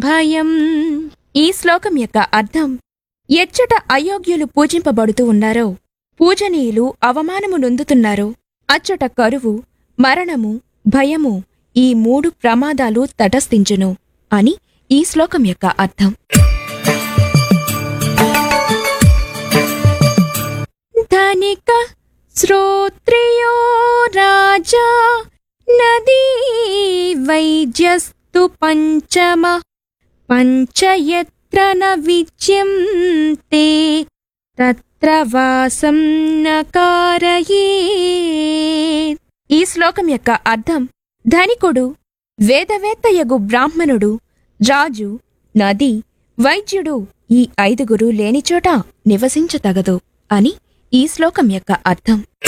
భయం. ఈ శ్లోకం యొక్క అర్థం: ఎచ్చట అయోగ్యులు పూజింపబడుతూ ఉన్నారో, పూజనీయులు అవమానము నొందుతున్నారో, అచ్చట కరువు, మరణము, భయము, ఈ 3 ప్రమాదాలు తటస్థించును అని ఈ శ్లోకం యొక్క అర్థం. ధనిక శ్రోత్రియో రాజా నదీ వైద్యస్తు పంచమ పంచయత్ర న విద్యంతే తత్ర వాసం న కారయేత్. ఈ శ్లోకం యొక్క అర్థం: ధనికుడు, వేదవేత్తయగు బ్రాహ్మణుడు, రాజు, నది, వైద్యుడు, ఈ 5 లేనిచోట నివసించతగదు అని ఈ శ్లోకం యొక్క అర్థం.